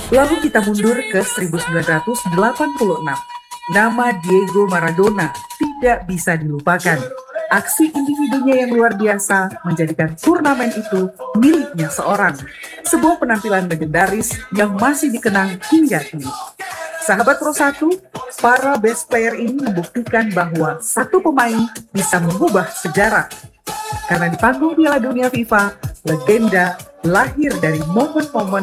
Lalu kita mundur ke 1986. Nama Diego Maradona tidak bisa dilupakan. Aksi individunya yang luar biasa menjadikan turnamen itu miliknya seorang. Sebuah penampilan legendaris yang masih dikenang hingga kini. Sahabat Pro 1, para best player ini membuktikan bahwa satu pemain bisa mengubah sejarah. Karena di panggung Piala Dunia FIFA, legenda lahir dari momen-momen